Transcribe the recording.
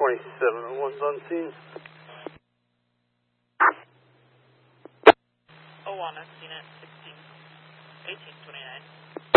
27, one's on scene. Owana, seen at 1829.